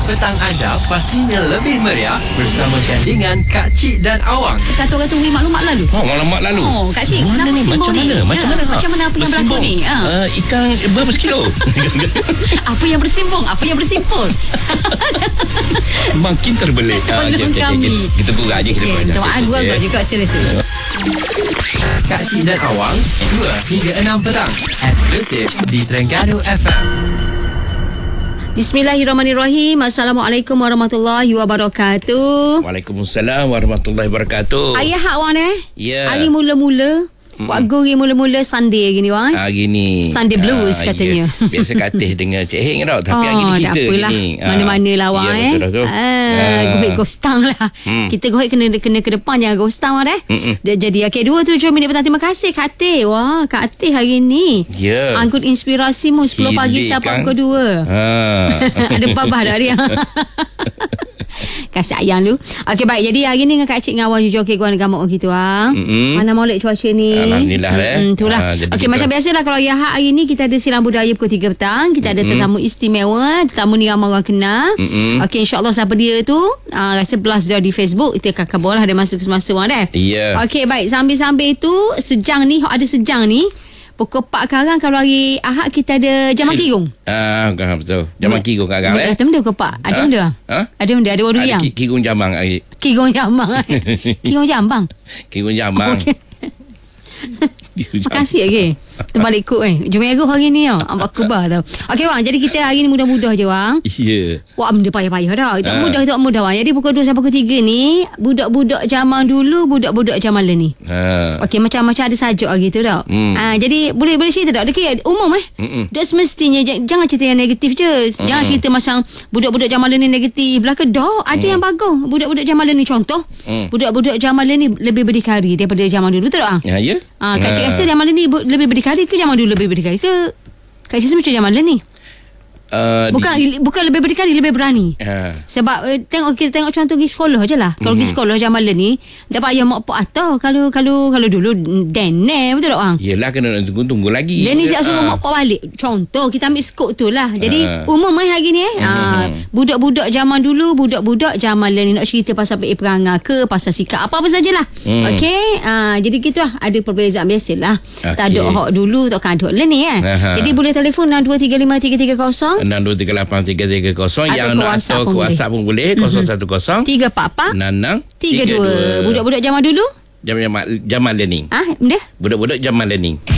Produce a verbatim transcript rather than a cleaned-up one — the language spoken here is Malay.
petang anda pastinya lebih meriah bersama gandingan Kak Cik dan Awang. Kata orang tunggu maklumat lalu. Oh, maklumat lalu. Oh, Kak Cik, mana kenapa ni? bersimbung Macam ni? mana? Macam Ya, mana? macam mana apa yang berlaku Bersimbung. ni? Ha. Uh, ikan berapa sekilo? Apa yang bersimbung? Apa yang bersimpul? Makin terbelit. Tolong okey, okey, kami. okey. Kita buka je. Kita Okey, buka je. Tuan Okey, Agua okey. agak juga serius. Kak Cik dan Awang dua hingga enam petang eksklusif di Terengganu F M. Bismillahirrahmanirrahim. Assalamualaikum warahmatullahi wabarakatuh. Waalaikumsalam warahmatullahi wabarakatuh. Ayah hak wan eh? Ya. Hari mula-mula Wak Gori mula-mula Sunday gini wan. Hari ni Sunday blues ah, katanya. Ya. Biasa katih dengan Cik Heng tau. Tapi hari ni kita tak apalah. gini. Ah, Mana-mana lah Wak ya, eh. betul, betul. Ah, Ah. Gohek gostang lah. Hmm. Kita gohek kena kena ke depan, jangan gostang Wak eh. Mm-mm. Dia jadi okey dua puluh tujuh minit petang. Terima kasih Kak Teh. Wah, Kak Teh hari ni. Ya. Angkut inspirasimu sepuluh pagi Hilik, sampai Kang. pukul dua. Ha. Ada babah dah dia. Kasih ayang tu. Okey baik. Jadi hari ni dengan Kak Cik dengan Awang jujur okey gua nak gamuk gitu ah. Mm-mm. Mana molek cuaca ni. Alhamdulillah, eh. Mm-mm, itulah. Ah, jadi Okey kita- macam biasalah kalau ya hari ni kita ada silang budaya pukul tiga petang. Kita ada tetamu istimewa, tetamu ni ramai orang kenal. Mm-mm. Okey insya-Allah siapa dia tu uh, rasa blast dia di Facebook kita akan kabar lah ada masa semasa orang dah. Ya. Okey baik sambil-sambil tu sejang ni ada sejang ni pukul empat sekarang kalau hari Ahad kita ada jamak Sil- kirung. Ah, kan betul. Jaman kirung kat gang eh. Ada benda ke Pak? Ada Ha? benda? Ha? Ada benda, ada orang Ada yang. ki- kirung jamang hari. Kirung Jambang. Kirung Jambang. Kirung jamang. Okey. Makasih lagi. Terbalik ikut eh. Jom Minggu hari ni tau. Abang kubah tau. Okey Wang, jadi kita hari ni mudah-mudah je Wang. Ya. Wah, benda payah-payah dah. Tak Ha. mudah, tak mudah Wang. Jadi pukul dua sampai pukul tiga ni, budak-budak zaman dulu, budak-budak zaman ni. Ha. Okey, macam-macam ada sajuk lagi tu tau. Hmm. Ah, jadi boleh boleh cerita tak? Dekat umum eh. Mm-mm. Tak semestinya j- jangan cerita yang negatif je. Jangan cerita macam budak-budak zaman ni negatif. Belaka dah ada yang bagus. Budak-budak zaman ni contoh. Mm. Budak-budak zaman ni lebih berdikari daripada zaman dulu betul tak? Ya, ya. Ah, Kak Cik Ha. rasa zaman ni bu- lebih berdikari ke zaman dulu lebih berdikari ke? Kak Cik rasa macam zaman ni. Uh, Bukan di, bukan lebih berdikari, lebih berani. ha. Sebab uh, tengok kita tengok contoh pergi sekolah je lah. Kalau Mhm. pergi sekolah zaman ni dapat ayah mak pak atau kalau kalau kalau dulu den betul tak orang? Yelah kena nak tunggu-tunggu lagi. Dia ni siap suruh Ah. mak pak balik. Contoh kita ambil skop tu lah. Jadi Ah. umum eh hari ni eh. Mhm. Ah, budak-budak zaman dulu, budak-budak zaman ni nak cerita pasal P A perangai ke, pasal sikap apa-apa sajalah. Hmm. Okey. Ah, jadi gitu lah. Ada perbezaan biasalah. Tak ada Okey. hak dulu, tak ada hak ni eh. Aha. Jadi boleh telefon enam dua tiga lima tiga tiga kosong enam dua tiga lapan tiga tiga kosong Atau yang ke nak WhatsApp atau pun ke WhatsApp pun boleh kosong satu kosong tiga empat empat enam enam tiga dua. Budak-budak zaman dulu Jaman jaman jaman learning. ah, benda Budak-budak jaman learning.